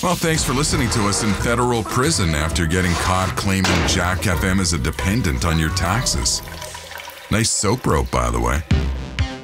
Well, thanks for listening to us in federal prison after getting caught claiming Jack FM as a dependent on your taxes. Nice soap rope, by the way.